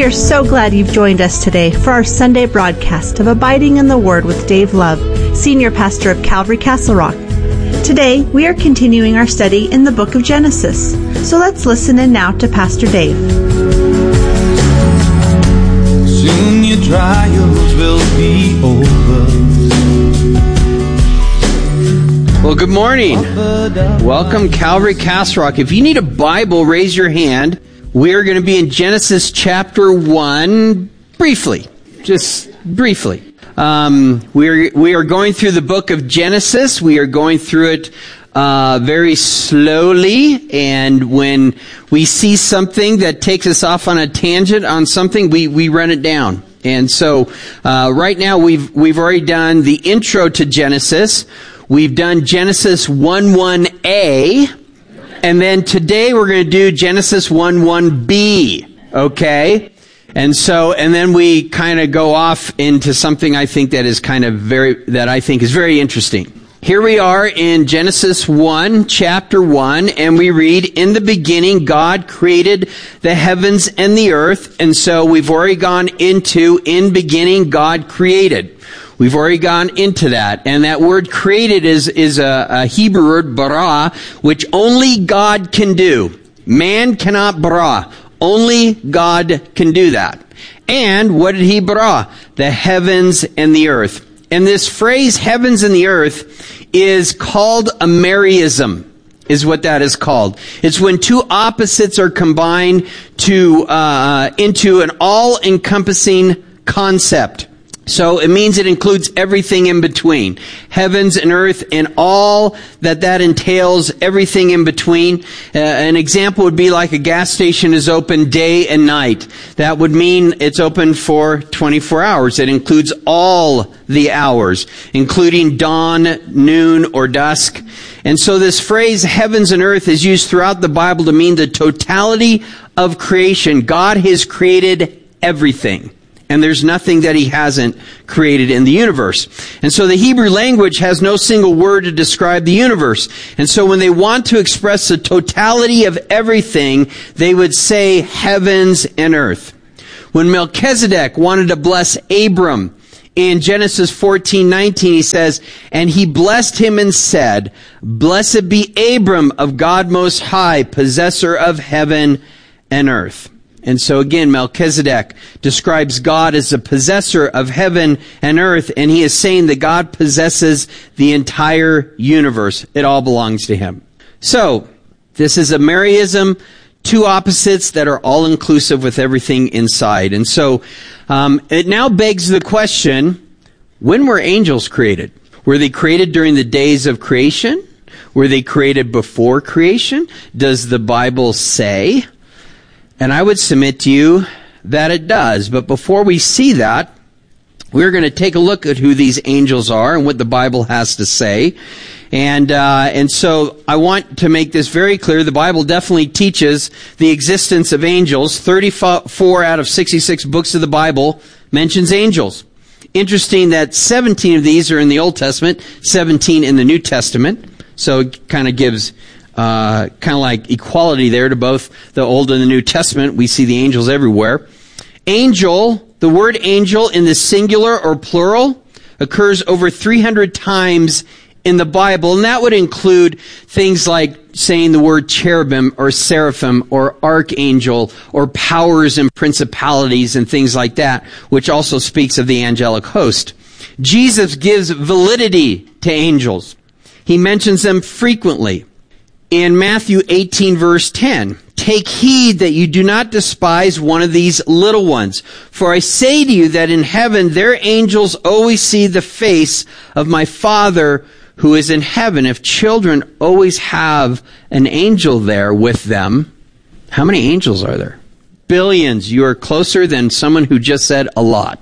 We are so glad you've joined us today for our Sunday broadcast of Abiding in the Word with Dave Love, Senior Pastor of Calvary Castle Rock. Today, we are continuing our study in the book of Genesis. So let's listen in now to Pastor Dave. Soon your trials will be over. Well, good morning. Welcome, Calvary Castle Rock. If you need a Bible, raise your hand. We're going to be in Genesis chapter 1 briefly. Just briefly. We are going through the book of Genesis. We are going through it very slowly, and when we see something that takes us off on a tangent on something, we run it down. And so right now we've already done the intro to Genesis. We've done Genesis 1:1a, and then today we're going to do Genesis 1:1b. Okay? And then we kind of go off into something I think that is very interesting. Here we are in Genesis 1, chapter 1, and we read, "In the beginning, God created the heavens and the earth." And so we've already gone into, in beginning, God created. We've already gone into that. And that word created is a Hebrew word, bara, which only God can do. Man cannot bara. Only God can do that. And what did he bara? The heavens and the earth. And this phrase, heavens and the earth, is called a merism, is what that is called. It's when two opposites are combined into an all-encompassing concept. So it means it includes everything in between. Heavens and earth and all that entails, everything in between. An example would be like a gas station is open day and night. That would mean it's open for 24 hours. It includes all the hours, including dawn, noon, or dusk. And so this phrase, heavens and earth, is used throughout the Bible to mean the totality of creation. God has created everything. And there's nothing that he hasn't created in the universe. And so the Hebrew language has no single word to describe the universe. And so when they want to express the totality of everything, they would say heavens and earth. When Melchizedek wanted to bless Abram, in Genesis 14:19, he says, "And he blessed him and said, Blessed be Abram of God Most High, possessor of heaven and earth." And so again, Melchizedek describes God as the possessor of heaven and earth, and he is saying that God possesses the entire universe. It all belongs to him. So, this is a merism, two opposites that are all inclusive with everything inside. And so, it now begs the question, when were angels created? Were they created during the days of creation? Were they created before creation? Does the Bible say? And I would submit to you that it does. But before we see that, we're going to take a look at who these angels are and what the Bible has to say. And so I want to make this very clear. The Bible definitely teaches the existence of angels. 34 out of 66 books of the Bible mentions angels. Interesting that 17 of these are in the Old Testament, 17 in the New Testament. So it kind of gives kind of like equality there to both the Old and the New Testament. We see the angels everywhere. Angel, the word angel in the singular or plural occurs over 300 times in the Bible, and that would include things like saying the word cherubim or seraphim or archangel or powers and principalities and things like that, which also speaks of the angelic host. Jesus gives validity to angels. He mentions them frequently. In Matthew 18, verse 10, "Take heed that you do not despise one of these little ones. For I say to you that in heaven their angels always see the face of my Father who is in heaven." If children always have an angel there with them, how many angels are there? Billions. You are closer than someone who just said a lot.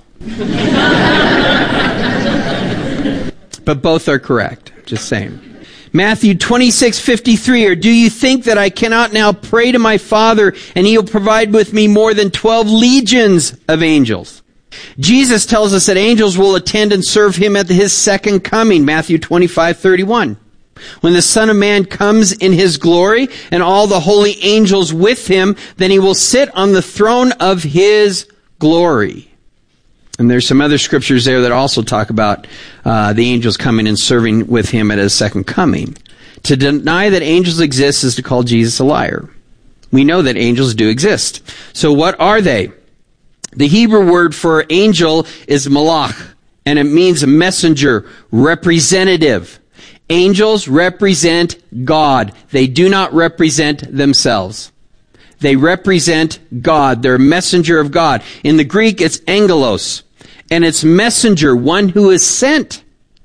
But both are correct. Just saying. Matthew 26:53, "Or do you think that I cannot now pray to my Father, and he will provide with me more than 12 legions of angels?" Jesus tells us that angels will attend and serve him at his second coming, Matthew 25:31. When the Son of Man comes in his glory and all the holy angels with him, then he will sit on the throne of his glory. And there's some other scriptures there that also talk about the angels coming and serving with him at his second coming. To deny that angels exist is to call Jesus a liar. We know that angels do exist. So what are they? The Hebrew word for angel is malach, and it means messenger, representative. Angels represent God. They do not represent themselves. They represent God. They're a messenger of God. In the Greek, it's angelos, and it's messenger, one who is sent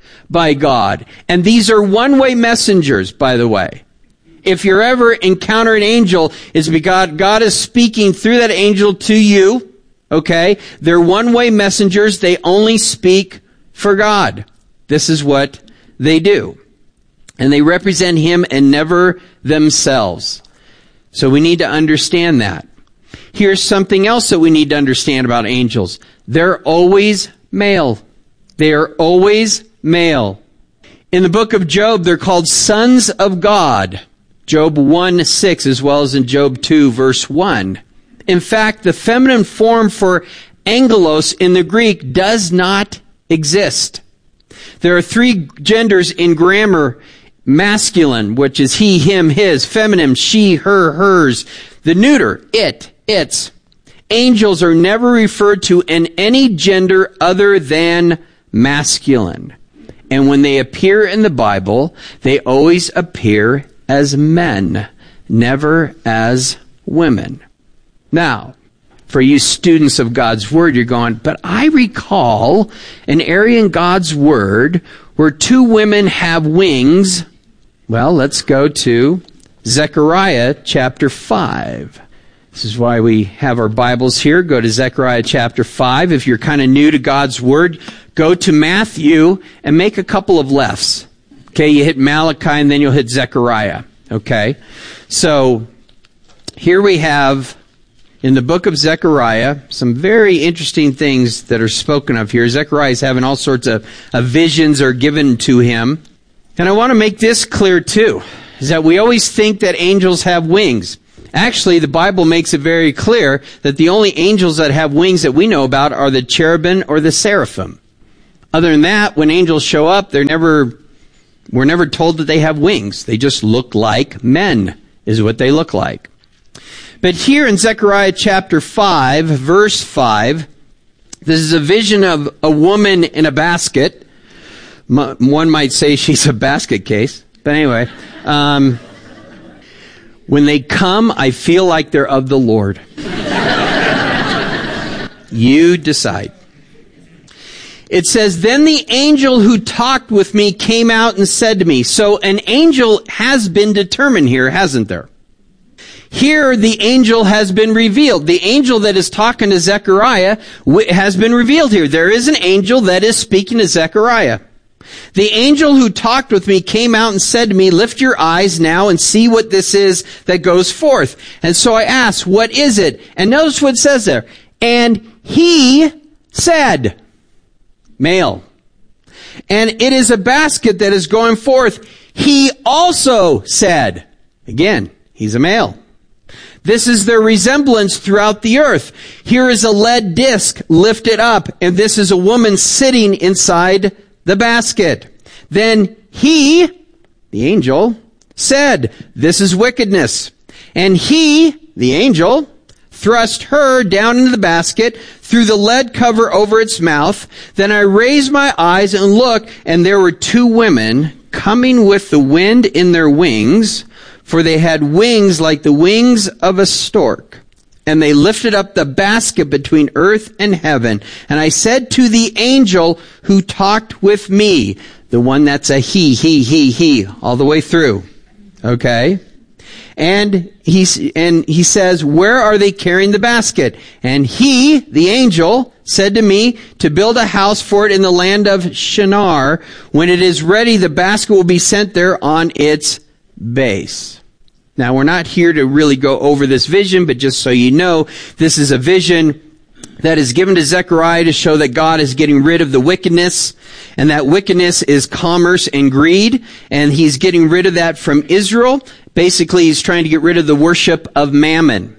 by God. And these are one-way messengers, by the way. If you ever encounter an angel, it's because God is speaking through that angel to you. Okay? They're one-way messengers. They only speak for God. This is what they do. And they represent him and never themselves. So we need to understand that. Here's something else that we need to understand about angels. They're always male. They are always male. In the book of Job, they're called sons of God. Job 1:6, as well as in Job 2, verse 1. In fact, the feminine form for angelos in the Greek does not exist. There are three genders in grammar. Masculine, which is he, him, his. Feminine, she, her, hers. The neuter, it, its. Angels are never referred to in any gender other than masculine. And when they appear in the Bible, they always appear as men, never as women. Now, for you students of God's Word, you're going, but I recall an area in God's Word where two women have wings. Well, let's go to Zechariah chapter 5. This is why we have our Bibles here. Go to Zechariah chapter 5. If you're kind of new to God's Word, go to Matthew and make a couple of lefts. Okay, you hit Malachi and then you'll hit Zechariah. Okay, so here we have in the book of Zechariah some very interesting things that are spoken of here. Zechariah is having all sorts of visions are given to him. And I want to make this clear too, is that we always think that angels have wings. Actually, the Bible makes it very clear that the only angels that have wings that we know about are the cherubim or the seraphim. Other than that, when angels show up, we're never told that they have wings. They just look like men, is what they look like. But here in Zechariah chapter 5, verse 5, this is a vision of a woman in a basket. One might say she's a basket case. But anyway, when they come, I feel like they're of the Lord. You decide. It says, then the angel who talked with me came out and said to me. So an angel has been determined here, hasn't there? Here the angel has been revealed. The angel that is talking to Zechariah has been revealed here. There is an angel that is speaking to Zechariah. The angel who talked with me came out and said to me, lift your eyes now and see what this is that goes forth. And so I asked, what is it? And notice what it says there. And he said, male. And it is a basket that is going forth. He also said, again, he's a male. This is their resemblance throughout the earth. Here is a lead disc lifted up, and this is a woman sitting inside the basket. Then he, the angel, said, this is wickedness. And he, the angel, thrust her down into the basket through the lead cover over its mouth. Then I raised my eyes and looked, and there were two women coming with the wind in their wings, for they had wings like the wings of a stork. And they lifted up the basket between earth and heaven. And I said to the angel who talked with me, the one that's a he, all the way through. Okay? And he says, where are they carrying the basket? And he, the angel, said to me to build a house for it in the land of Shinar. When it is ready, the basket will be sent there on its base. Now, we're not here to really go over this vision, but just so you know, this is a vision that is given to Zechariah to show that God is getting rid of the wickedness, and that wickedness is commerce and greed, and he's getting rid of that from Israel. Basically, he's trying to get rid of the worship of mammon,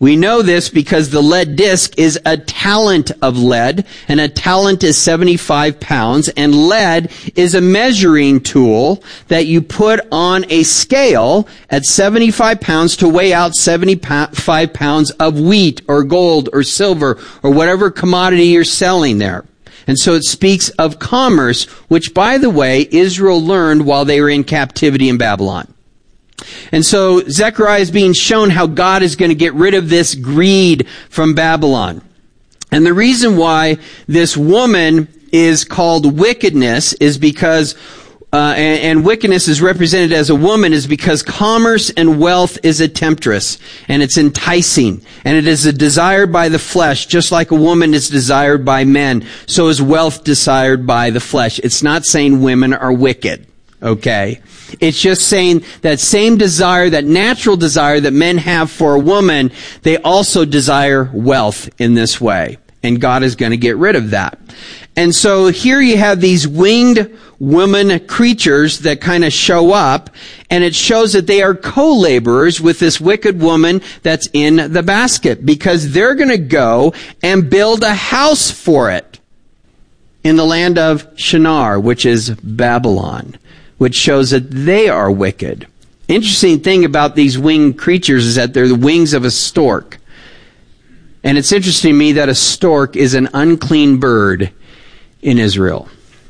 We know this because the lead disc is a talent of lead, and a talent is 75 pounds, and lead is a measuring tool that you put on a scale at 75 pounds to weigh out 75 pounds of wheat or gold or silver or whatever commodity you're selling there. And so it speaks of commerce, which, by the way, Israel learned while they were in captivity in Babylon. And so Zechariah is being shown how God is going to get rid of this greed from Babylon. And the reason why this woman is called wickedness is because, and wickedness is represented as a woman, is because commerce and wealth is a temptress, and it's enticing, and it is a desire by the flesh, just like a woman is desired by men, so is wealth desired by the flesh. It's not saying women are wicked. Okay? It's just saying that same desire, that natural desire that men have for a woman, they also desire wealth in this way. And God is going to get rid of that. And so here you have these winged woman creatures that kind of show up, and it shows that they are co-laborers with this wicked woman that's in the basket, because they're going to go and build a house for it in the land of Shinar, which is Babylon, which shows that they are wicked. Interesting thing about these winged creatures is that they're the wings of a stork. And it's interesting to me that a stork is an unclean bird in Israel.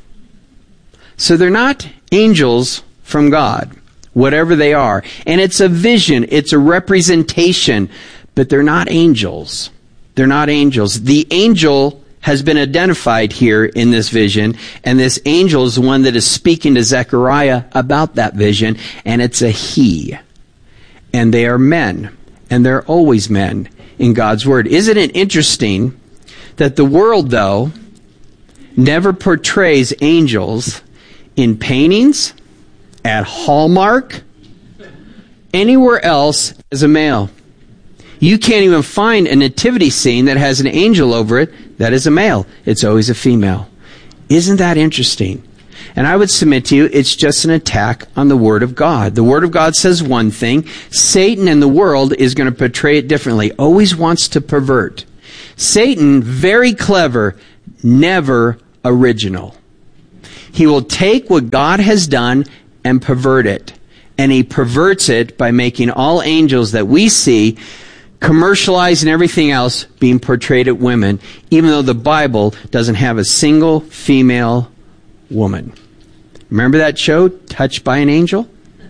So they're not angels from God, whatever they are. And it's a vision, it's a representation, but they're not angels. They're not angels. The angel has been identified here in this vision, and this angel is the one that is speaking to Zechariah about that vision, and it's a he. And they are men, and they're always men in God's Word. Isn't it interesting that the world, though, never portrays angels in paintings, at Hallmark, anywhere else as a male? You can't even find a nativity scene that has an angel over it that is a male. It's always a female. Isn't that interesting? And I would submit to you, it's just an attack on the Word of God. The Word of God says one thing. Satan and the world is going to portray it differently. Always wants to pervert. Satan, very clever, never original. He will take what God has done and pervert it. And he perverts it by making all angels that we see commercialized and everything else being portrayed at women, even though the Bible doesn't have a single female woman. Remember that show, Touched by an Angel?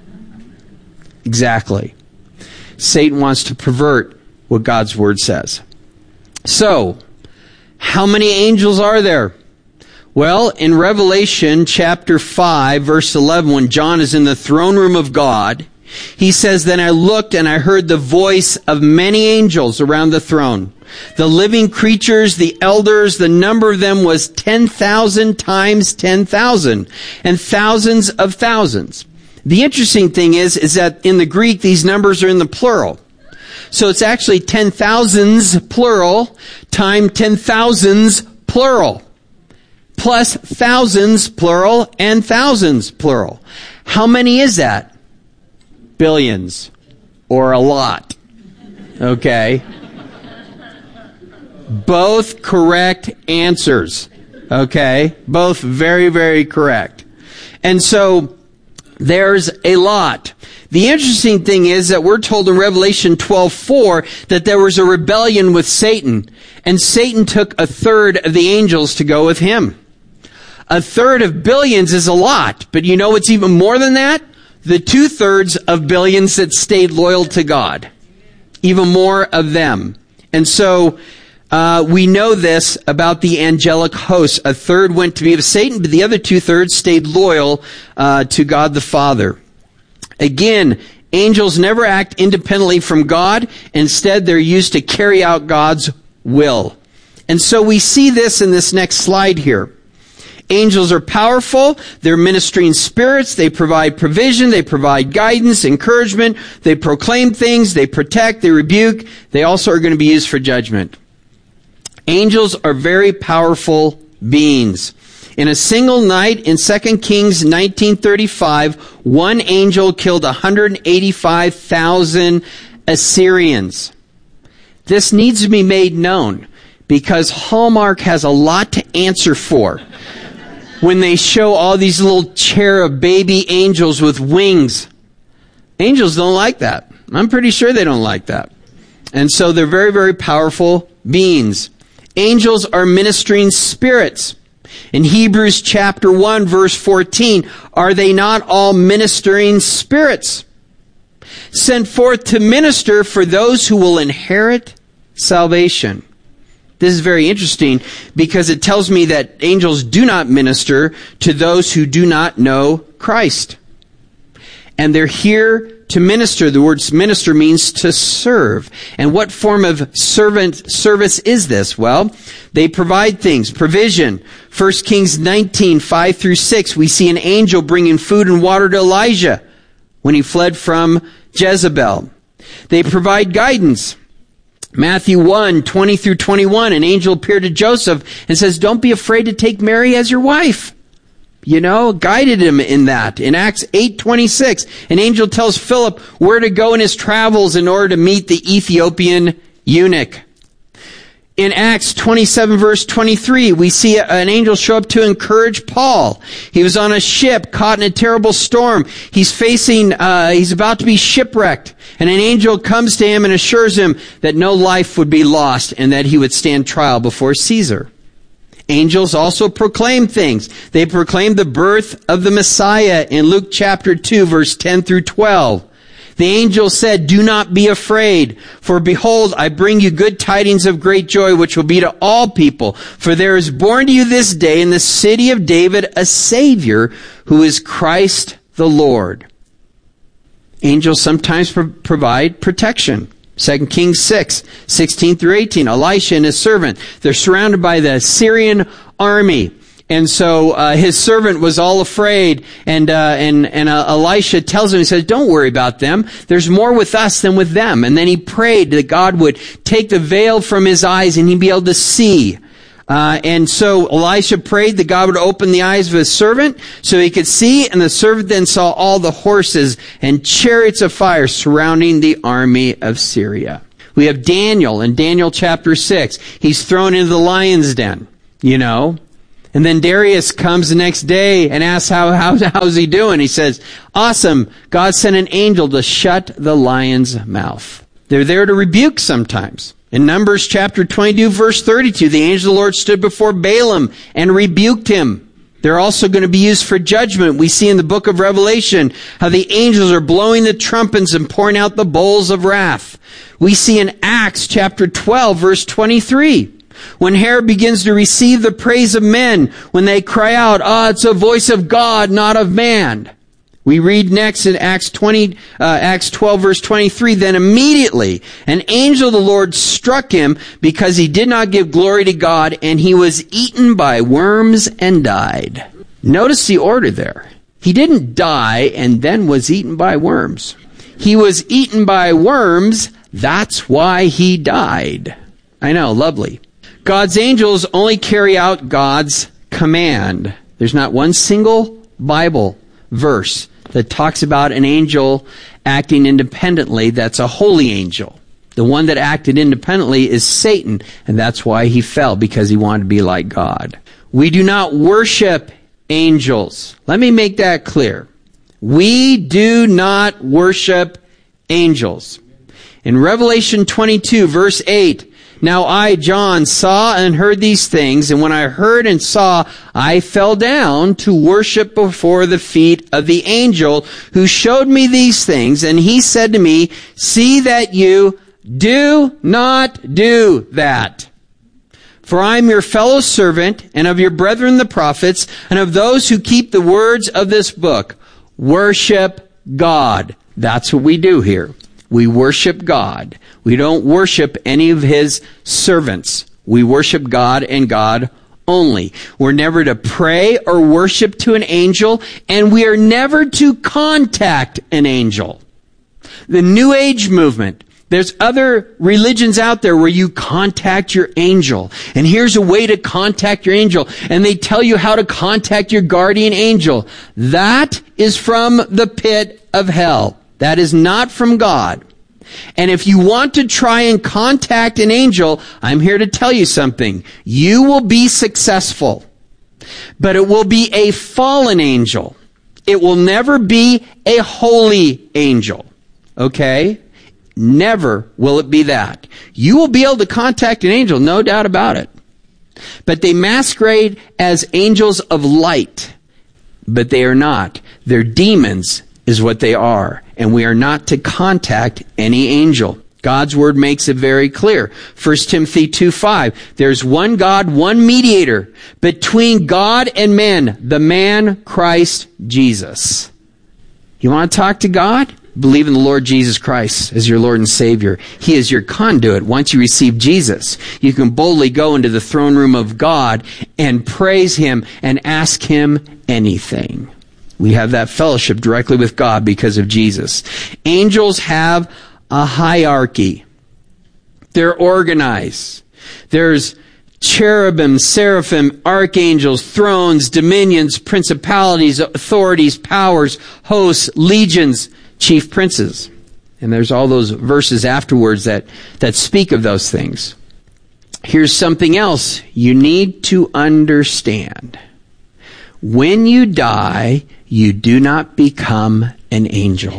Exactly. Satan wants to pervert what God's Word says. So, how many angels are there? Well, in Revelation chapter 5, verse 11, when John is in the throne room of God, he says, "Then I looked and I heard the voice of many angels around the throne. The living creatures, the elders, the number of them was 10,000 times 10,000, and thousands of thousands." The interesting thing is that in the Greek, these numbers are in the plural. So it's actually 10,000s plural times 10,000s plural, plus thousands plural and thousands plural. How many is that? Billions, or a lot. Okay? Both correct answers. Okay? Both very, very correct. And so, there's a lot. The interesting thing is that we're told in Revelation 12:4 that there was a rebellion with Satan, and Satan took a third of the angels to go with him. A third of billions is a lot, but you know what's even more than that? The 2/3 of billions that stayed loyal to God. Even more of them. And so, we know this about the angelic hosts. A third went to be of Satan, but the other 2/3 stayed loyal to God the Father. Again, angels never act independently from God. Instead, they're used to carry out God's will. And so we see this in this next slide here. Angels are powerful. They're ministering spirits. They provide provision. They provide guidance, encouragement. They proclaim things. They protect. They rebuke. They also are going to be used for judgment. Angels are very powerful beings. In a single night in 2 Kings 19:35, one angel killed 185,000 Assyrians. This needs to be made known because Hallmark has a lot to answer for when they show all these little cherub baby angels with wings. Angels don't like that. I'm pretty sure they don't like that. And so they're very, very powerful beings. Angels are ministering spirits. In Hebrews chapter 1, verse 14, are they not all ministering spirits? Sent forth to minister for those who will inherit salvation. This is very interesting because it tells me that angels do not minister to those who do not know Christ. And they're here to minister. The word minister means to serve. And what form of service is this? Well, they provide things, provision. 1 Kings 19, 5 through 6, we see an angel bringing food and water to Elijah when he fled from Jezebel. They provide guidance. Matthew 1, 20 through 21, an angel appeared to Joseph and says, don't be afraid to take Mary as your wife. Guided him in that. In Acts 8:26, an angel tells Philip where to go in his travels in order to meet the Ethiopian eunuch. In Acts 27 verse 23, we see an angel show up to encourage Paul. He was on a ship caught in a terrible storm. He's about to be shipwrecked. And an angel comes to him and assures him that no life would be lost and that he would stand trial before Caesar. Angels also proclaim things. They proclaim the birth of the Messiah in Luke chapter 2, verse 10 through 12. The angel said, do not be afraid, for behold, I bring you good tidings of great joy, which will be to all people. For there is born to you this day in the city of David a Savior, who is Christ the Lord. Angels sometimes provide protection. 2 Kings 6, 16 through 18, Elisha and his servant, they're surrounded by the Syrian army. And so his servant was all afraid, and Elisha tells him, he says, don't worry about them. There's more with us than with them. And then he prayed that God would take the veil from his eyes and he'd be able to see. And so Elisha prayed that God would open the eyes of his servant so he could see, and the servant then saw all the horses and chariots of fire surrounding the army of Syria. We have Daniel in Daniel chapter 6. He's thrown into the lion's den, And then Darius comes the next day and asks how's he doing? He says, awesome. God sent an angel to shut the lion's mouth. They're there to rebuke sometimes. In Numbers chapter 22, verse 32, the angel of the Lord stood before Balaam and rebuked him. They're also going to be used for judgment. We see in the book of Revelation how the angels are blowing the trumpets and pouring out the bowls of wrath. We see in Acts chapter 12, verse 23, when Herod begins to receive the praise of men, when they cry out, it's a voice of God, not of man. We read next in Acts 12, verse 23, then immediately an angel of the Lord struck him because he did not give glory to God, and he was eaten by worms and died. Notice the order there. He didn't die and then was eaten by worms. He was eaten by worms. That's why he died. I know, lovely. God's angels only carry out God's command. There's not one single Bible verse that talks about an angel acting independently that's a holy angel. The one that acted independently is Satan, and that's why he fell, because he wanted to be like God. We do not worship angels. Let me make that clear. We do not worship angels. In Revelation 22, verse 8, now I, John, saw and heard these things, and when I heard and saw, I fell down to worship before the feet of the angel who showed me these things, and he said to me, see that you do not do that. For I am your fellow servant, and of your brethren the prophets, and of those who keep the words of this book. Worship God. That's what we do here. We worship God. We don't worship any of his servants. We worship God and God only. We're never to pray or worship to an angel, and we are never to contact an angel. The New Age movement, there's other religions out there where you contact your angel. And here's a way to contact your angel. And they tell you how to contact your guardian angel. That is from the pit of hell. That is not from God. And if you want to try and contact an angel, I'm here to tell you something. You will be successful. But it will be a fallen angel. It will never be a holy angel. Okay? Never will it be that. You will be able to contact an angel, no doubt about it. But they masquerade as angels of light. But they are not. They're demons is what they are. And we are not to contact any angel. God's word makes it very clear. 1 Timothy 2:5. There's one God, one mediator between God and men, the man Christ Jesus. You want to talk to God? Believe in the Lord Jesus Christ as your Lord and Savior. He is your conduit. Once you receive Jesus, you can boldly go into the throne room of God and praise Him and ask Him anything. We have that fellowship directly with God because of Jesus. Angels have a hierarchy. They're organized. There's cherubim, seraphim, archangels, thrones, dominions, principalities, authorities, powers, hosts, legions, chief princes. And there's all those verses afterwards that speak of those things. Here's something else you need to understand. When you die, you do not become an angel.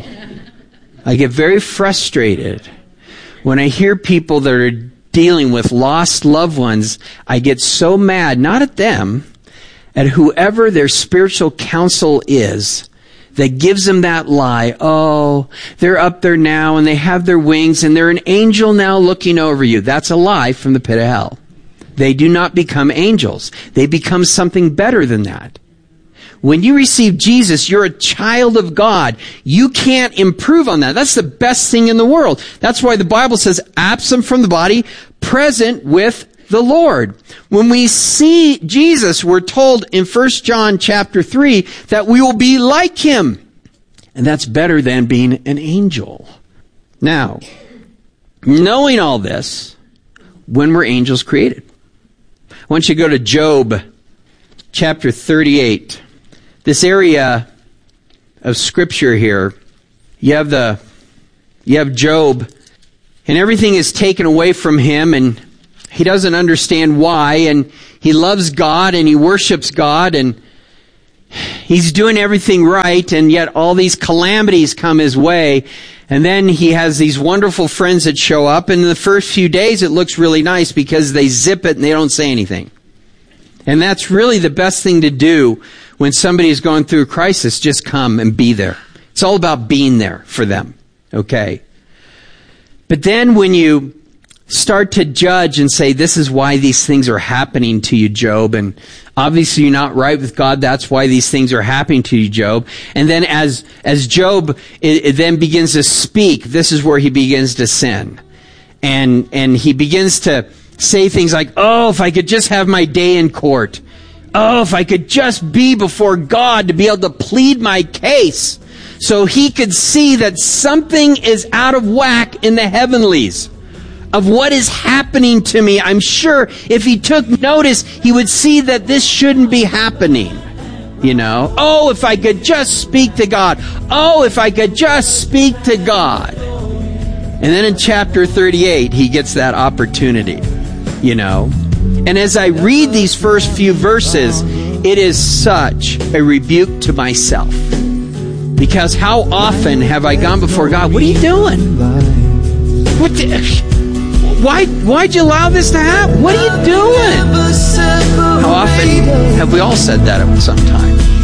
I get very frustrated when I hear people that are dealing with lost loved ones. I get so mad, not at them, at whoever their spiritual counsel is that gives them that lie. Oh, they're up there now and they have their wings and they're an angel now looking over you. That's a lie from the pit of hell. They do not become angels. They become something better than that. When you receive Jesus, you're a child of God. You can't improve on that. That's the best thing in the world. That's why the Bible says, absent from the body, present with the Lord. When we see Jesus, we're told in 1 John chapter 3 that we will be like Him. And that's better than being an angel. Now, knowing all this, when were angels created? I want you to go to Job chapter 38. This area of Scripture here, you have Job, and everything is taken away from him, and he doesn't understand why, and he loves God, and he worships God, and he's doing everything right, and yet all these calamities come his way, and then he has these wonderful friends that show up, and in the first few days it looks really nice because they zip it and they don't say anything. And that's really the best thing to do when somebody is going through a crisis. Just come and be there. It's all about being there for them. Okay? But then when you start to judge and say, this is why these things are happening to you, Job, and obviously you're not right with God, that's why these things are happening to you, Job. And then as Job it then begins to speak, this is where he begins to sin. And he begins to say things like, oh, if I could just have my day in court. Oh, if I could just be before God to be able to plead my case so He could see that something is out of whack in the heavenlies of what is happening to me. I'm sure if he took notice, he would see that this shouldn't be happening. You know, oh, if I could just speak to God. Oh, if I could just speak to God. And then in chapter 38, he gets that opportunity, you know. And as I read these first few verses, it is such a rebuke to myself. Because how often have I gone before God, what are you doing? Why'd you allow this to happen? What are you doing? How often have we all said that at some time?